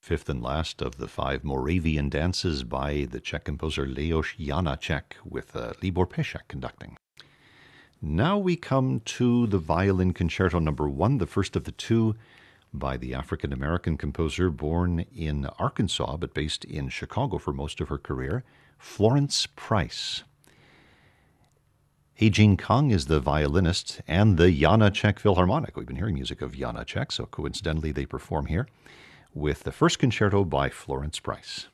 fifth and last of the five Moravian dances by the Czech composer Leos Janáček, with Libor Pešek conducting. Now we come to the Violin Concerto Number 1, the first of the two, by the African-American composer born in Arkansas but based in Chicago for most of her career, Florence Price. He-Jin Kang is the violinist and the Janáček Philharmonic. We've been hearing music of Janáček, so coincidentally they perform here with the first concerto by Florence Price.